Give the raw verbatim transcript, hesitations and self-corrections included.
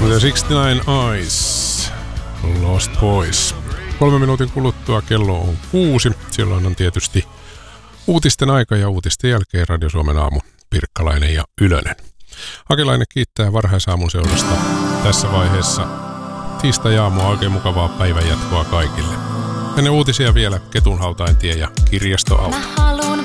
The sixty-nine Eyes, Lost Boys. Kolme minuutin kuluttua kello on kuusi. Silloin on tietysti uutisten aika ja uutisten jälkeen Radio Suomen aamu Pirkkalainen ja Ylönen. Akelainen kiittää varhaisaamun seurasta tässä vaiheessa. Tiistai-aamua oikein mukavaa päivänjatkoa kaikille. Ennen uutisia vielä Ketunhautaintie ja Kirjastoauto.